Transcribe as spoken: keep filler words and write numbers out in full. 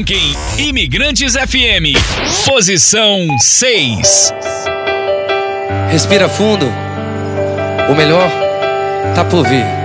ranking Imigrantes F M, posição seis. Respira fundo, o melhor tá por vir.